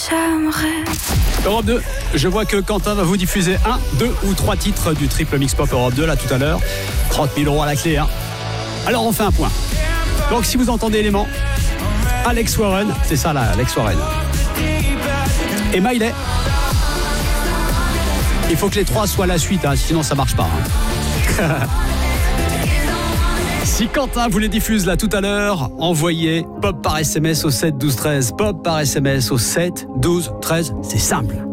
Europe 2, je vois que Quentin va vous diffuser 1, 2 ou 3 titres du triple mix pop Europe 2 là tout à l'heure. 30 000 € à la clé. Alors on fait un point. Donc si vous entendez élément, Alex Warren, c'est ça là, Alex Warren. Et Miley. Il faut que les 3 soient à la suite, sinon ça marche pas. Si Quentin vous les diffuse là tout à l'heure, envoyez pop par SMS au 7 12 13. Pop par SMS au 7 12 13, c'est simple.